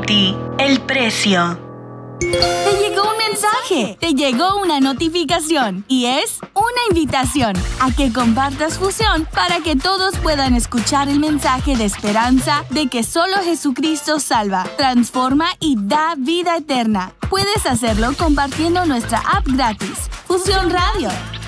ti el precio. Te llegó un mensaje, te llegó una notificación y es una invitación a que compartas Fusión para que todos puedan escuchar el mensaje de esperanza de que solo Jesucristo salva, transforma y da vida eterna. Puedes hacerlo compartiendo nuestra app gratis, Fusión Radio.